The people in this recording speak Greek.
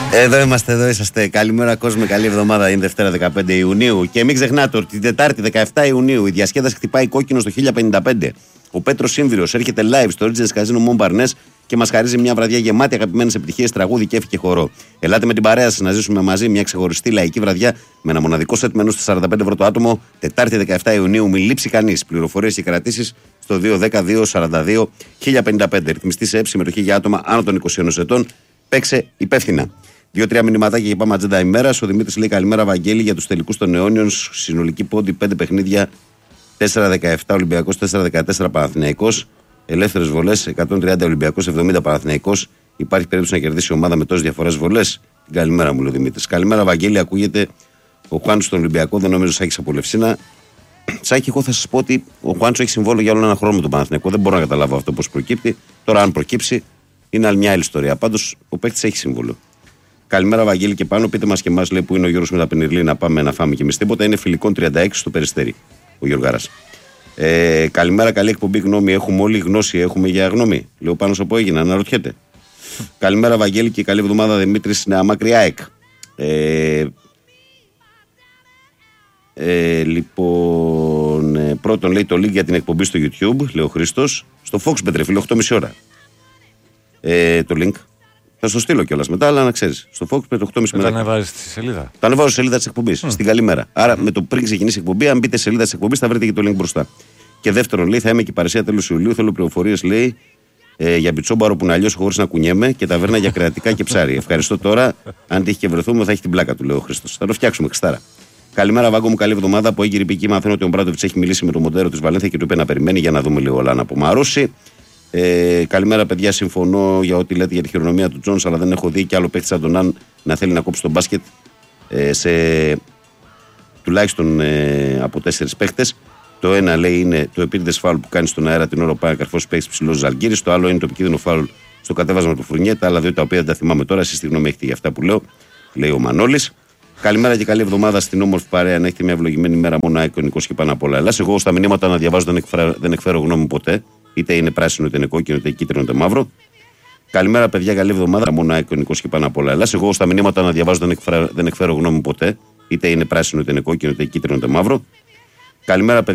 Εδώ είμαστε, εδώ είσαστε. Καλημέρα κόσμο, καλή εβδομάδα. Είναι Δευτέρα 15 Ιουνίου. Και μην ξεχνάτε ότι την Τετάρτη 17 Ιουνίου η διασκέδαση χτυπάει κόκκινο στο 1055. Ο Πέτρος Σύμβυρος έρχεται live στο Regis Casino Montparnasse και μας χαρίζει μια βραδιά γεμάτη αγαπημένες επιτυχίες, τραγούδι, κέφι και χορό. Ελάτε με την παρέα σας να ζήσουμε μαζί μια ξεχωριστή λαϊκή βραδιά με ένα μοναδικό σετ μενού στα 45 ευρώ το άτομο. Τετάρτη 17 Ιουνίου, μην λείψει κανείς. Πληροφορίες και κρατήσεις στο 210-242-1055. Ρυθμιστή σε συμμετοχή για άτομα άνω των 21 ετών. Παίξε υπεύθυνα. 2-3 μηνυματάκια και πάμε ατζέντα ημέρα. Ο Δημήτρης λέει: καλημέρα, Βαγγέλη, για τους τελικούς των αιώνιων. Συνολική πόντη 5 παιχνίδια. 4-17 Ολυμπιακός, 4-14 Παναθηναϊκός. Ελεύθερες βολές 130 Ολυμπιακός, 70 Παναθηναϊκός. Υπάρχει περίπτωση να κερδίσει η ομάδα με τόσες διαφορές βολές. Καλημέρα, μου λέει ο Δημήτρης. Καλημέρα, Βαγγέλη. Ακούγεται ο Χουάντσο στον Ολυμπιακό. Δεν νομίζω ότι έχει από Λευσίνα. Σάκη, εγώ θα σας πω ότι ο Χουάντσο έχει συμβόλαιο για όλο ένα χρόνο με τον Παναθηναϊκό. Δεν μπορώ να καταλάβω αυτό πώς προκύπτει. Τώρα, αν προκύψει, είναι άλλη μια άλλη ιστορία. Πάντως, ο παίκτης έχει συμβόλαιο. Καλημέρα, Βαγγέλη, και πάνω. Πείτε μας και εμάς, λέει, που είναι ο Γιώργος με τα Πενιρλή, να πάμε να φάμε και εμείς τίποτα. Είναι φιλικών 36 στο Περιστέρι, ο Γιωργάρας. Καλημέρα, καλή εκπομπή. Γνώμη έχουμε όλοι, γνώση έχουμε για γνώμη. Λέω πάνω από έγινε, αναρωτιέται. Καλημέρα, Βαγγέλη, και καλή εβδομάδα, Δημήτρης Νεαμάκρη ΑΕΚ. Λοιπόν, πρώτον λέει το link για την εκπομπή στο YouTube, λέει ο Χρήστος. Στο Fox Betray, φίλε, 8.30 ώρα. Το link. Θα σου στείλω κιόλας μετά, αλλά να ξέρεις. Στο Fox Betray 8.30 ώρα. Το ανεβάζει στη σελίδα. Το ανεβάζω στη σελίδα της εκπομπής. Στην καλημέρα. Άρα με το πριν ξεκινήσει η εκπομπή, αν μπείτε στη σελίδα της εκπομπής, θα βρείτε και το link μπροστά. Και δεύτερον, λέει, θα είμαι και παρεσία τέλος Ιουλίου. Θέλω πληροφορίες, λέει, για πιτσόμπαρο που να λιώσω χωρίς να κουνιέμαι και ταβέρνα για κρεατικά και ψάρι. Ευχαριστώ τώρα. Αν τύχει και βρεθούμε, θα έχει την πλάκα του, λέει ο Χρήστος. Θα το φτιάξουμε ξεστάρα. Καλημέρα, Βάγκο μου, καλή εβδομάδα. Από Έγκυρη Πική μαθαίνω ότι ο Μπράντοβιτς έχει μιλήσει με τον Μοντέρο της Βαλένθια και του είπε να περιμένει για να δούμε λίγο όλα να απομαρώσει. Καλημέρα, παιδιά. Συμφωνώ για ό,τι λέτε για τη χειρονομία του Τζόνς, αλλά δεν έχω δει κι άλλο παίχτη σαν τον Αν να θέλει να κόψει τον μπάσκετ σε τουλάχιστον από 4 παίχτες. Το ένα, λέει, είναι το επίτηδες φάουλ που κάνει στον αέρα την ώρα που πάει καρφός παίχτη ψηλός Ζαλγκύρης. Το άλλο είναι το επικίνδυνο φάουλ στο κατέβασμα του Φουρνιέ. Τα άλλα δύο τα οποία δεν τα θυμάμαι τώρα. Εσείς τη γνώμη έχετε για αυτά που λέω, λέει ο Μανώλης. Καλημέρα και καλή εβδομάδα στην όμορφη παρέα. Να έχετε μια ευλογημένη μέρα, μόνο εικονικός και πάνω απ' όλα. Ελλάς, εγώ στα μηνύματα να διαβάζω δεν εκφέρω γνώμη ποτέ. Είτε είναι πράσινο, είτε είναι κόκκινο, είτε κίτρινο, είτε μαύρο. Καλημέρα, παιδιά, καλή εβδομάδα. Μόνο εικονικός και πάνω απ' όλα. Ελλάς, εγώ στα μηνύματα να διαβάζω δεν εκφέρω γνώμη ποτέ. Είτε είναι πράσινο, είτε είναι κόκκινο, είτε κίτρινο, είτε μαύρο. Καλημέρα, παιδιά.